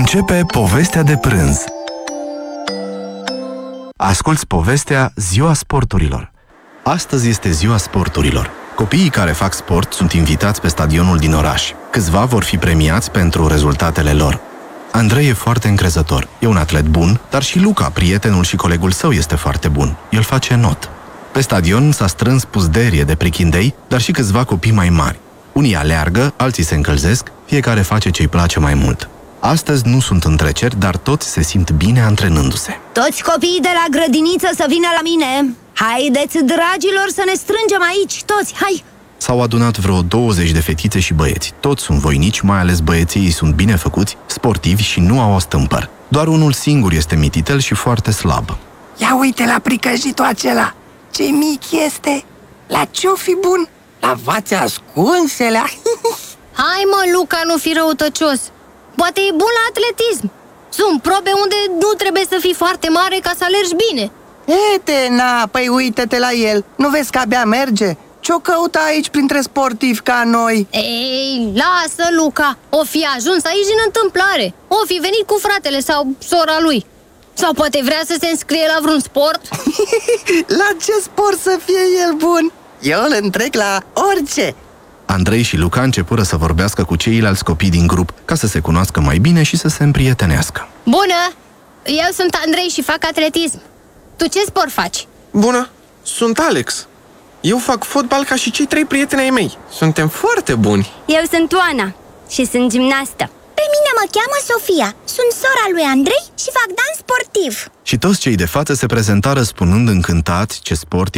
Începe povestea de prânz. Asculți povestea Ziua Sporturilor. Astăzi este Ziua Sporturilor. Copiii care fac sport sunt invitați pe stadionul din oraș. Câțiva vor fi premiați pentru rezultatele lor. Andrei e foarte încrezător. E un atlet bun, dar și Luca, prietenul și colegul său, este foarte bun. El face not. Pe stadion s-a strâns puzderie de prichindei, dar și câțiva copii mai mari. Unii aleargă, alții se încălzesc, fiecare face ce-i place mai mult. Astăzi nu sunt întreceri, dar toți se simt bine antrenându-se. Toți copiii de la grădiniță să vină la mine! Haideți, dragilor, să ne strângem aici, toți, hai! S-au adunat vreo 20 de fetițe și băieți. Toți sunt voinici, mai ales băieții, ei sunt bine făcuți, sportivi și nu au ostâmpăr. Doar unul singur este mititel și foarte slab. Ia uite la pricăjitul acela! Ce mic este! La ce-o fi bun? La vațe ascunselea! Hai mă, Luca, nu fi răutăcios! Poate e bun la atletism. Sunt probe unde nu trebuie să fii foarte mare ca să alergi bine. Etena, păi uite-te la el! Nu vezi că abia merge? Ce-o căută aici printre sportivi ca noi? Ei, lasă, Luca! O fi ajuns aici din întâmplare. O fi venit cu fratele sau sora lui. Sau poate vrea să se înscrie la vreun sport. La ce sport să fie el bun? Eu îl întrec la orice. Andrei și Luca începură să vorbească cu ceilalți copii din grup, ca să se cunoască mai bine și să se împrietenească. Bună! Eu sunt Andrei și fac atletism. Tu ce sport faci? Bună! Sunt Alex. Eu fac fotbal ca și cei 3 prieteni ai mei. Suntem foarte buni. Eu sunt Oana și sunt gimnastă. Pe mine mă cheamă Sofia. Sunt sora lui Andrei și fac dans sportiv. Și toți cei de față se prezentară spunând încântați ce sport